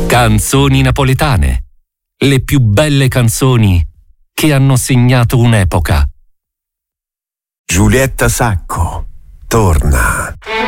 Canzoni napoletane. Le più belle canzoni che hanno segnato un'epoca. Giulietta Sacco torna.